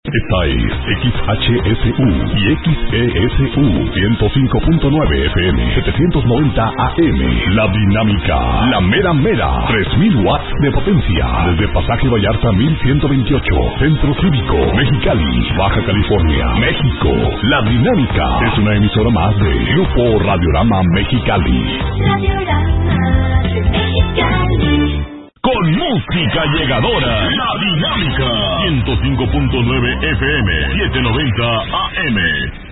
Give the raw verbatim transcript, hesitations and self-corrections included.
Esta es X H S U y X E S U ciento cinco punto nueve F M, setecientos noventa A M. La dinámica, la mera mera, tres mil watts de potencia. Desde Pasaje Vallarta mil ciento veintiocho, Centro Cívico, Mexicali, Baja California, México. La dinámica es una emisora más de Grupo Radiorama Mexicali. Radiorama Mexicali. Con música llegadora, La Dinámica, ciento cinco punto nueve F M, setecientos noventa A M.